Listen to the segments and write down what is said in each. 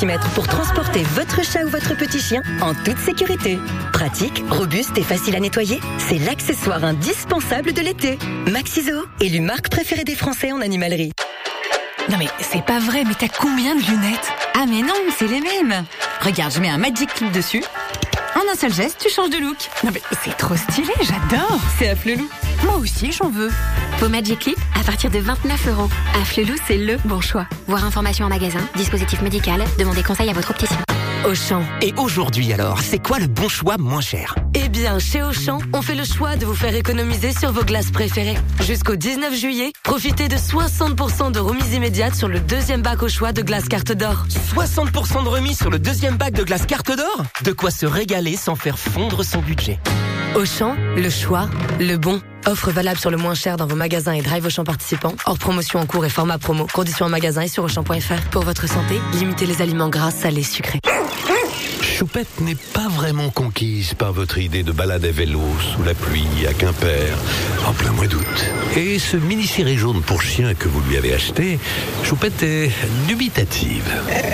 pour transporter votre chat ou votre petit chien en toute sécurité. Pratique, robuste et facile à nettoyer, c'est l'accessoire indispensable de l'été. Maxiso, élu marque préférée des Français en animalerie. Non mais c'est pas vrai, mais t'as combien de lunettes? Ah mais non, c'est les mêmes. Regarde, je mets un Magic Clip dessus. En un seul geste, tu changes de look. Non mais c'est trop stylé, j'adore. C'est à Flelou. Moi aussi, j'en veux. Vos Magic Clip à partir de 29 €. À Flelou, c'est le bon choix. Voir information en magasin, dispositif médical, demandez conseil à votre opticien. Auchan. Et aujourd'hui alors, c'est quoi le bon choix moins cher? Eh bien, chez Auchan, on fait le choix de vous faire économiser sur vos glaces préférées. Jusqu'au 19 juillet, profitez de 60% de remise immédiate sur le deuxième bac au choix de glace carte d'or. 60% de remise sur le deuxième bac de glace carte d'or? De quoi se régaler sans faire fondre son budget. Auchan, le choix, le bon. Offre valable sur le moins cher dans vos magasins et drive Auchan participants. Hors promotion en cours et format promo. Conditions en magasin et sur Auchan.fr. Pour votre santé, limitez les aliments gras, salés, sucrés. Choupette n'est pas vraiment conquise par votre idée de balade à vélo sous la pluie à Quimper en plein mois d'août. Et ce mini-ciré jaune pour chien que vous lui avez acheté, Choupette est dubitative.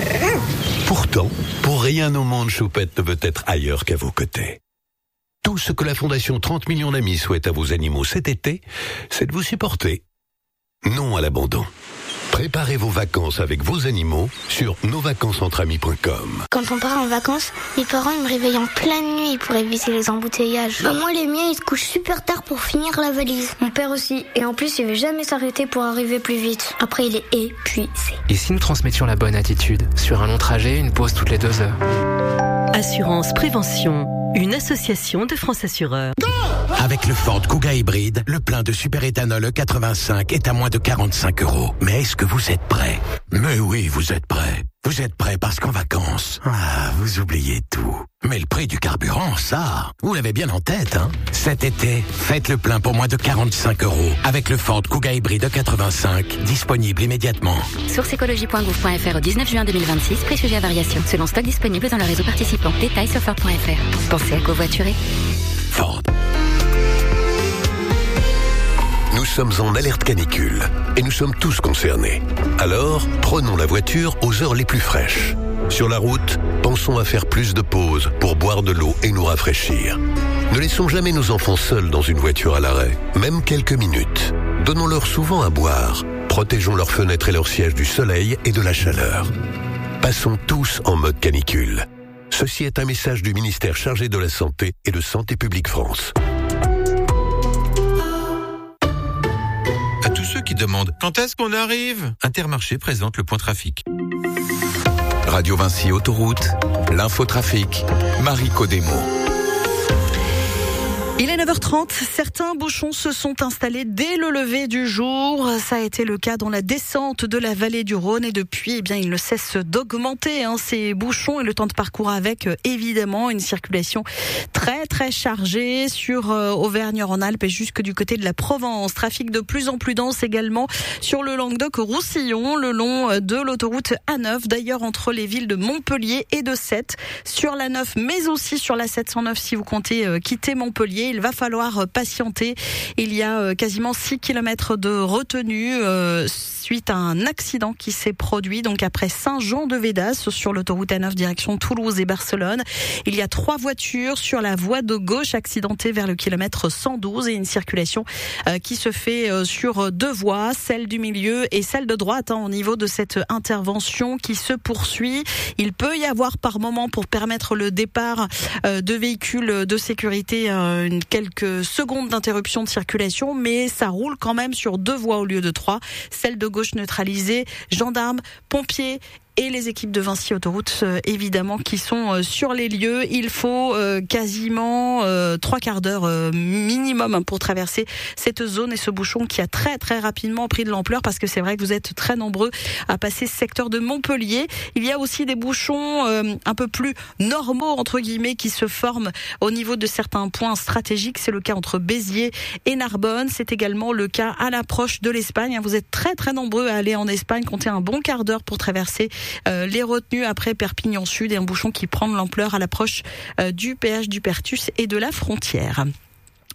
Pourtant, pour rien au monde, Choupette ne veut être ailleurs qu'à vos côtés. Tout ce que la Fondation 30 millions d'amis souhaite à vos animaux cet été, c'est de vous supporter. Non à l'abandon. Préparez vos vacances avec vos animaux sur nosvacancesentramis.com. Quand on part en vacances, mes parents ils me réveillent en pleine nuit pour éviter les embouteillages. Moi, les miens, ils se couchent super tard pour finir la valise. Mon père aussi. Et en plus, il veut jamais s'arrêter pour arriver plus vite. Après, il est épuisé. Et si nous transmettions la bonne attitude? Sur un long trajet, une pause toutes les 2 heures. Assurance Prévention, une association de France Assureurs. Avec le Ford Kuga hybride, le plein de superéthanol E85 est à moins de 45 €. Mais est-ce que vous êtes prêts? Mais oui, vous êtes prêts. Vous êtes prêts parce qu'en vacances, vous oubliez tout. Mais le prix du carburant, ça, vous l'avez bien en tête, hein? Cet été, faites le plein pour moins de 45 € avec le Ford Kuga hybride E85, disponible immédiatement. Sourceécologie.gouv.fr au 19 juin 2026, prix sujet à variation. Selon stock disponible dans le réseau participant. Détails sur Ford.fr. Pensez à covoiturer. Ford. Nous sommes en alerte canicule et nous sommes tous concernés. Alors, prenons la voiture aux heures les plus fraîches. Sur la route, pensons à faire plus de pauses pour boire de l'eau et nous rafraîchir. Ne laissons jamais nos enfants seuls dans une voiture à l'arrêt, même quelques minutes. Donnons-leur souvent à boire. Protégeons leurs fenêtres et leurs sièges du soleil et de la chaleur. Passons tous en mode canicule. Ceci est un message du ministère chargé de la Santé et de Santé publique France. À tous ceux qui demandent quand est-ce qu'on arrive, Intermarché présente le point trafic. Radio Vinci Autoroute, l'infotrafic, Marie Codemo. Il est 9h30, certains bouchons se sont installés dès le lever du jour. Ça a été le cas dans la descente de la vallée du Rhône et depuis, ils ne cessent d'augmenter ces bouchons et le temps de parcours avec évidemment une circulation très très chargée sur Auvergne-Rhône-Alpes et jusque du côté de la Provence. Trafic de plus en plus dense également sur le Languedoc-Roussillon, le long de l'autoroute A9, d'ailleurs entre les villes de Montpellier et de Sète, sur la 9 mais aussi sur la 709 si vous comptez quitter Montpellier. Il va falloir patienter. Il y a quasiment 6 km de retenue suite à un accident qui s'est produit donc après Saint-Jean-de-Védas sur l'autoroute A9 direction Toulouse et Barcelone. Il y a 3 voitures sur la voie de gauche accidentées vers le kilomètre 112 et une circulation qui se fait sur 2 voies, celle du milieu et celle de droite au niveau de cette intervention qui se poursuit. Il peut y avoir par moment pour permettre le départ de véhicules de sécurité quelques secondes d'interruption de circulation, mais ça roule quand même sur 2 voies au lieu de 3. Celle de gauche neutralisée, gendarmes, pompiers et les équipes de Vinci Autoroute, évidemment, qui sont sur les lieux. Il faut quasiment 3 quarts d'heure minimum pour traverser cette zone et ce bouchon qui a très très rapidement pris de l'ampleur parce que c'est vrai que vous êtes très nombreux à passer ce secteur de Montpellier. Il y a aussi des bouchons un peu plus normaux, entre guillemets, qui se forment au niveau de certains points stratégiques. C'est le cas entre Béziers et Narbonne. C'est également le cas à l'approche de l'Espagne. Vous êtes très très nombreux à aller en Espagne, comptez un bon quart d'heure pour traverser les retenues après Perpignan Sud et un bouchon qui prend de l'ampleur à l'approche du péage du Pertus et de la frontière.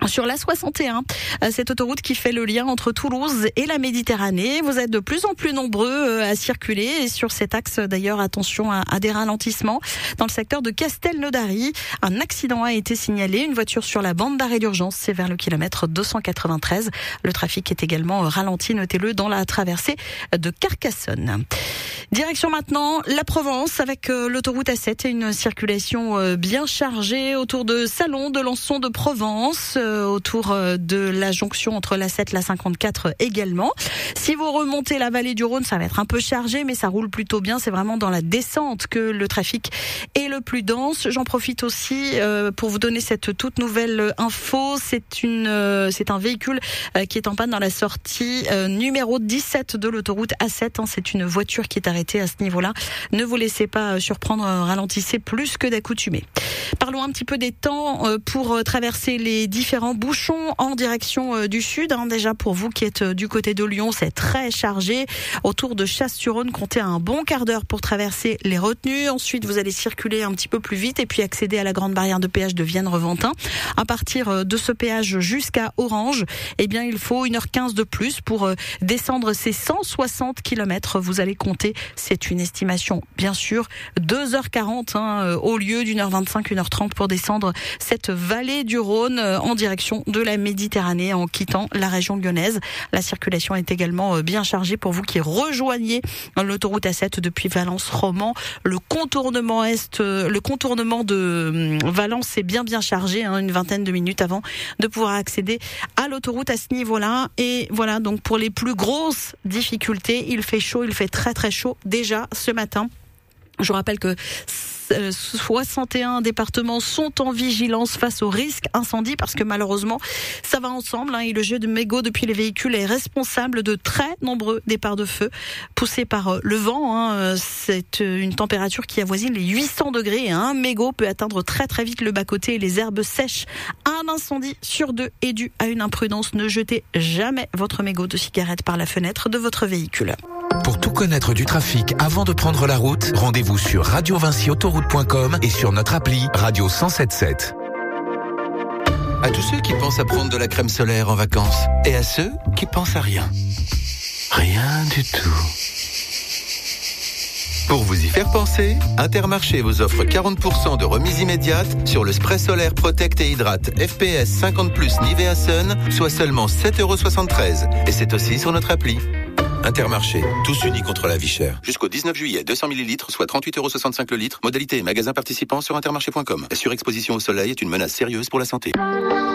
sur la 61, cette autoroute qui fait le lien entre Toulouse et la Méditerranée. Vous êtes de plus en plus nombreux à circuler et sur cet axe d'ailleurs attention à des ralentissements. Dans le secteur de Castelnaudary, un accident a été signalé. Une voiture sur la bande d'arrêt d'urgence, c'est vers le kilomètre 293. Le trafic est également ralenti, notez-le, dans la traversée de Carcassonne. Direction maintenant la Provence avec l'autoroute A7 et une circulation bien chargée autour de Salon, de Lançon, de Provence, autour de la jonction entre l'A7 et la 54 également. Si vous remontez la vallée du Rhône, ça va être un peu chargé, mais ça roule plutôt bien. C'est vraiment dans la descente que le trafic est le plus dense. J'en profite aussi pour vous donner cette toute nouvelle info. C'est un véhicule qui est en panne dans la sortie numéro 17 de l'autoroute A7. C'est une voiture qui est arrêtée à ce niveau-là. Ne vous laissez pas surprendre, ralentissez plus que d'accoutumé. Parlons un petit peu des temps pour traverser les différents bouchons en direction du sud. Déjà pour vous qui êtes du côté de Lyon, c'est très chargé. Autour de Chasse-sur-Rhône, comptez un bon quart d'heure pour traverser les retenues. Ensuite, vous allez circuler un petit peu plus vite et puis accéder à la grande barrière de péage de Vienne-Reventin. À partir de ce péage jusqu'à Orange, il faut 1h15 de plus pour descendre ces 160 km. Vous allez compter, c'est une estimation bien sûr, 2h40 au lieu d'1h25, 1h30 pour descendre cette vallée du Rhône en direction de la Méditerranée en quittant la région lyonnaise. La circulation est également bien chargée pour vous qui rejoignez l'autoroute A7 depuis Valence Romans. Le contournement de Valence est bien chargé, une vingtaine de minutes avant de pouvoir accéder à l'autoroute à ce niveau-là. Et voilà, donc pour les plus grosses difficultés, il fait chaud, il fait très très chaud déjà ce matin. Je vous rappelle que 61 départements sont en vigilance face au risque incendie parce que malheureusement ça va ensemble et le jet de mégots depuis les véhicules est responsable de très nombreux départs de feu poussés par le vent. C'est une température qui avoisine les 800 degrés. Un mégot peut atteindre très très vite le bas-côté et les herbes sèches. Un incendie sur 2 est dû à une imprudence. Ne jetez jamais votre mégot de cigarette par la fenêtre de votre véhicule. Pour tout connaître du trafic avant de prendre la route, rendez-vous sur radiovincyautoroute.com et sur notre appli Radio 107.7. À tous ceux qui pensent à prendre de la crème solaire en vacances et à ceux qui pensent à rien. Rien du tout. Pour vous y faire penser, Intermarché vous offre 40% de remise immédiate sur le spray solaire Protect et Hydrate FPS 50+, Nivea Sun, soit seulement 7,73 €. Et c'est aussi sur notre appli. Intermarché, tous unis contre la vie chère. Jusqu'au 19 juillet, 200 ml, soit 38,65 € le litre. Modalité et magasin participants sur intermarché.com. La surexposition au soleil est une menace sérieuse pour la santé.